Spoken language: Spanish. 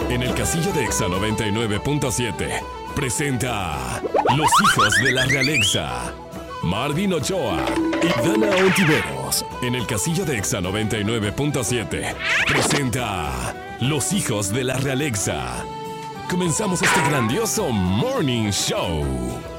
En el casillo de Exa 99.7 presenta Los Hijos de la Realexa. Marvin Ochoa y Dana Ontiveros. En el casillo de Exa 99.7 presenta Los Hijos de la Realexa. Comenzamos este grandioso Morning Show.